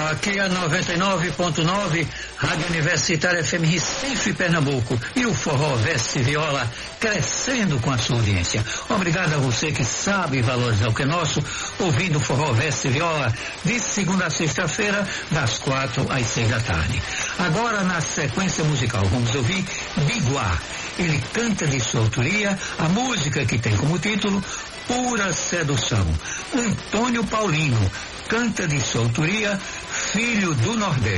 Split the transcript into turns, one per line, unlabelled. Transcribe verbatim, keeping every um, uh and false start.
Aqui é noventa e nove ponto nove, Rádio Universitária F M Recife, Pernambuco. E o Forró Veste Viola crescendo com a sua audiência. Obrigado a você que sabe valorizar o que é nosso, ouvindo o Forró Veste Viola de segunda a sexta-feira, das quatro às seis da tarde. Agora, na sequência musical, vamos ouvir Biguá. Ele canta de sua autoria a música que tem como título Pura Sedução. Antônio Paulino canta de sua autoria Filho do Nordeste.